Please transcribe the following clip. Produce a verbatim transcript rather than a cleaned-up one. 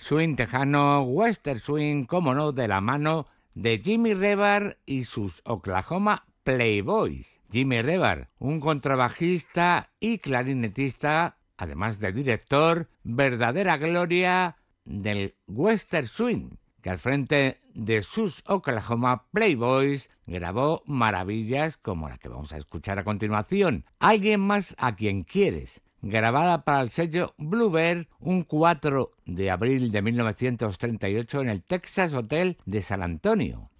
swing tejano, western swing, como no, de la mano de Jimmy Rebar y sus Oklahoma Playboys. Jimmy Rebar, un contrabajista y clarinetista, además de director, verdadera gloria del western swing, que al frente de sus Oklahoma Playboys grabó maravillas como la que vamos a escuchar a continuación, Alguien más a quien quieres, grabada para el sello Bluebird un cuatro de abril de mil novecientos treinta y ocho en el Texas Hotel de San Antonio.